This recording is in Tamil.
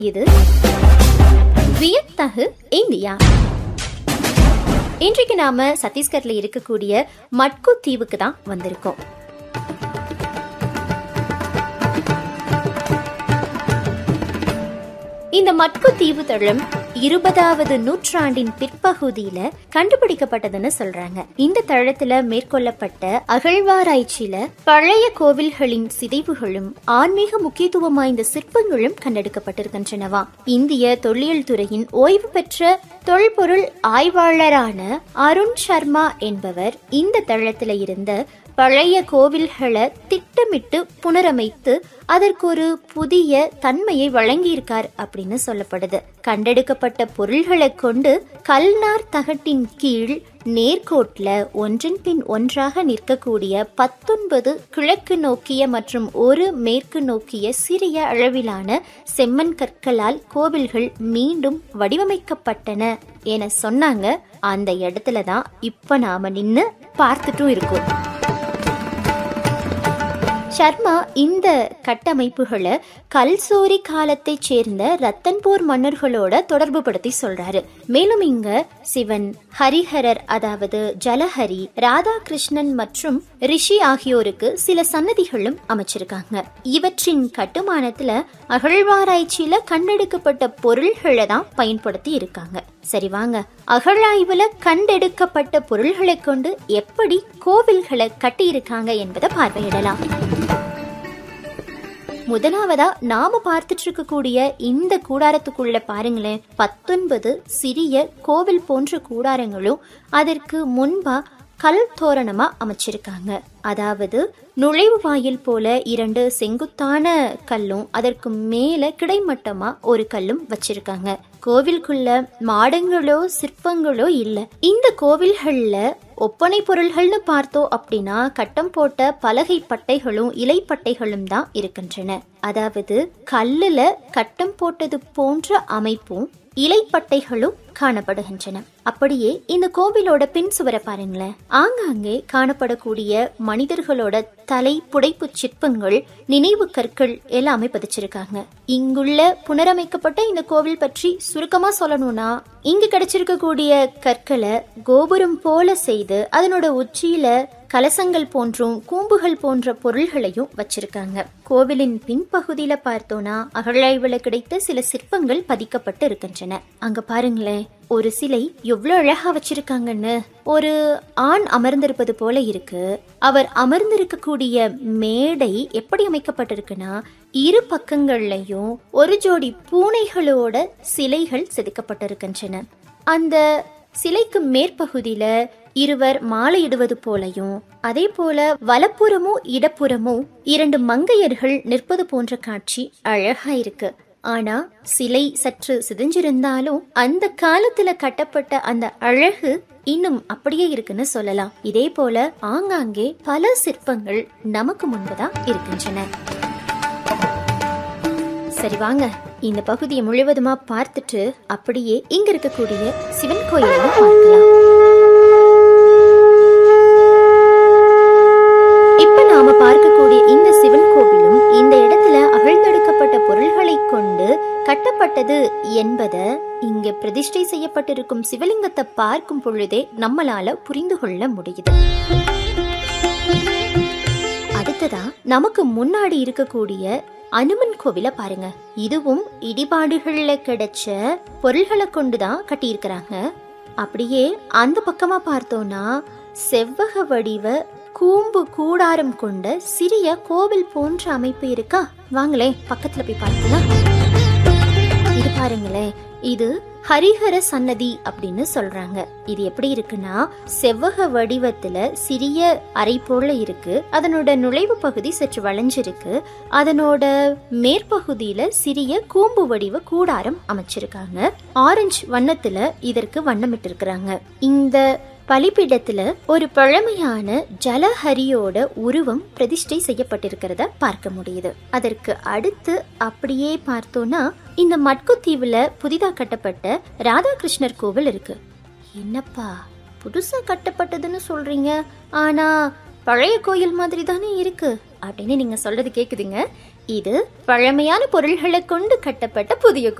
இது வியத்தகு இந்தியா. இன்றைக்கு நாம சத்தீஸ்கர்ல இருக்கக்கூடிய மட்கு தீவுக்கு தான் வந்திருக்கோம். இந்த மட்கு தீவு தளம் 20வது நூற்றாண்டின் பிற்பகுதியில கண்டுபிடிக்கப்பட்டதுன்னு சொல்றாங்க. இந்த தளத்துல மேற்கொள்ளப்பட்ட அகழ்வாராய்ச்சியில பழைய கோவில்களின் சிதைவுகளும் ஆன்மீக முக்கியத்துவம் வாய்ந்த சிற்பங்களும் கண்டெடுக்கப்பட்டிருக்கின்றனவா. இந்திய தொல்லியல் துறையின் ஓய்வு பெற்ற தொல்பொருள் ஆய்வாளரான அருண் சர்மா என்பவர் இந்த தளத்துல இருந்த பழைய கோவில்களை திட்டமிட்டு புனரமைத்து அதற்கு ஒரு புதிய தன்மையை வழங்கியிருக்கார் அப்படின்னு சொல்லப்படுது. கண்டெடுக்கப்பட்ட பொருள்களை கொண்டு கல்நார் தகட்டின் கீழ் நேர்கோட்ல ஒன்றன் பின் ஒன்றாக நிற்கக்கூடிய 19 கிழக்கு நோக்கிய மற்றும் ஒரு மேற்கு நோக்கிய சிறிய அளவிலான செம்மண் கற்களால் கோவில்கள் மீண்டும் வடிவமைக்கப்பட்டன என சொன்னாங்க. அந்த இடத்துலதான் இப்ப நாம நின்னு பார்த்துட்டும் இருக்கோம். சர்மா இந்த கட்டமைப்புகளை கல்சோரி காலத்தை சேர்ந்த ரத்தன்பூர் மன்னர்களோட தொடர்பு படுத்தி சொல்றாரு. மேலும் இங்க சிவன், ஹரிஹரர் அதாவது ஜலஹரி, ராதாகிருஷ்ணன் மற்றும் ரிஷி ஆகியோருக்கு சில சன்னதிகளும் அமைச்சிருக்காங்க. இவற்றின் கட்டுமானத்துல அகழ்வாராய்ச்சியில கண்டெடுக்கப்பட்ட பொருள்களை தான் பயன்படுத்தி இருக்காங்க. சரி வாங்க, அகழாய்வுல கண்டெடுக்கப்பட்ட பொருள்களை கொண்டு எப்படி கோவில்களை கட்டியிருக்காங்க என்பதை பார்வையிடலாம். முதலாவதா நாம பார்த்துட்டு இருக்கக்கூடிய இந்த கூடாரத்துக்குள்ள பாருங்களேன், 19 சிறிய கோவில் போன்ற கூடாரங்களும் அதற்கு முன்பா கல் தோரணமா அமைச்சிருக்காங்க. அதாவது நுழைவு வாயில் போல 2 செங்குத்தான கல்லும் அதற்கு மேல கிடைமட்டமா ஒரு கல்லும் வச்சிருக்காங்க. கோவிலுக்குள்ள மாடங்களோ சிற்பங்களோ இல்ல. இந்த கோவில்கள்ல ஒப்பனை பொருள்கள்னு பார்த்தோம் அப்படின்னா கட்டம் போட்ட பலகை பட்டைகளும் இலை பட்டைகளும் தான் இருக்கின்றன. அதாவது கல்லுல கட்டம் போட்டது போன்ற அமைப்பும் இலைப்பட்டைகளும் காணப்படுகின்றன. அப்படியே இந்த கோவிலோட பின் சுவரை பாருங்களேன், ஆங்காங்கே காணப்படக்கூடிய மனிதர்களோட தலை புடைப்பு சிற்பங்கள், நினைவு கற்கள் எல்லாமே பதிச்சிருக்காங்க. இங்குள்ள புனரமைக்கப்பட்ட இந்த கோவில் பற்றி சுருக்கமா சொல்லணும்னா, இங்கு கிடைச்சிருக்கக்கூடிய கற்களை கோபுரம் போல செய்து அதனோட உச்சியில கலசங்கள் போன்றும் கூம்புகள் போன்ற பொருள்களையும் வச்சிருக்காங்க. கோவிலின் பின்பகுதியில பார்த்தோம்னா அகழாய்வுல கிடைத்த சில சிற்பங்கள் பதிக்கப்பட்டு இருக்கின்றன. அங்க பாருங்களேன், ஒரு சிலை எவ்வளவு அழகா வச்சிருக்காங்கன்னு. ஒரு ஆண் அமர்ந்திருப்பது போல இருக்கு. அவர் அமர்ந்திருக்கக்கூடிய மேடை எப்படி அமைக்கப்பட்டிருக்குன்னா, இரு பக்கங்கள்லயும் ஒரு ஜோடி பூனைகளோட சிலைகள் செதுக்கப்பட்டிருக்கின்றன. அந்த சிலைக்கு மேற்பகுதியில இருவர் மாலையிடுவது போலையும், அதே போல வலப்புறமும் இடப்புறமும் 2 மங்கையர்கள் நிற்பது போன்ற காட்சி அழகா இருக்கு. ஆனா சிலை சற்று சிதைஞ்சிருந்தாலும் அந்த காலத்துல கட்டப்பட்ட அந்த அழகு இன்னும் அப்படியே இருக்குன்னு சொல்லலாம். இதே போல ஆங்காங்கே பல சிற்பங்கள் நமக்கு முன்புதான் இருக்கின்றன. சரி வாங்க, இந்த பகுதியை முழுவதுமா பார்த்துட்டு அப்படியே இங்க இருக்கக்கூடிய சிவன் கோயிலையும் பார்க்கலாம். இப்ப நாம பார்க்கக்கூடிய இந்த சிவன் கோவிலும் இந்த இடத்துல அகழ்ந்தெடுக்கப்பட்ட பொருள்களை கொண்டு கட்டப்பட்டது என்பதை இங்க பிரதிஷ்டை செய்யப்பட்டிருக்கும் சிவலிங்கத்தை பார்க்கும் பொழுதே நம்மளால புரிந்து கொள்ள முடியுது. அடுத்ததா நமக்கு முன்னாடி இருக்கக்கூடிய அனுமன் கோவில பாருங்க. இதுவும் இடிபாடுகள்ல கிடைச்ச பொருள்களை கொண்டுதான் கட்டியிருக்கிறாங்க. அப்படியே அந்த பக்கமா பார்த்தோம்னா செவ்வக வடிவ கூம்பு கூடாரம் கொண்ட சிறிய கோவில் போன்ற அமைப்பு இருக்கா. வாங்களே பக்கத்துல போய் பார்க்கலாம். இது பாருங்களேன், இது ஹரிஹர சன்னதி அப்படின்னு சொல்றாங்க. இது எப்படி இருக்குன்னா செவ்வக வடிவத்துல சிறிய அறை போல இருக்கு. அதனோட நுழைவு பகுதி சற்று வளைஞ்சிருக்கு. அதனோட மேற்பகுதியில சிறிய கூம்பு வடிவ கூடாரம் அமைச்சிருக்காங்க. ஆரஞ்சு வண்ணத்துல இதற்கு வண்ணமிட்டு இருக்கிறாங்க. இந்த பலிபீடத்துல ஒரு பழமையான ஜலஹரியோட உருவம் பிரதிஷ்டை செய்யப்பட்டிருக்கிறத பார்க்க முடியுது. அதற்கு அடுத்து அப்படியே பார்த்தோம்னா இந்த மட்கு தீவுல புதிதா கட்டப்பட்ட ராதாகிருஷ்ணர் கோவில் இருக்கு. என்னப்பா புதுசா கட்டப்பட்டதுன்னு சொல்றீங்க, ஆனா பழைய கோயில் மாதிரி தானே இருக்கு அப்படின்னு நீங்க சொல்றது கேக்குதுங்க. இது பழமையான பொருள்களை கொண்டு கட்டப்பட்ட புதிய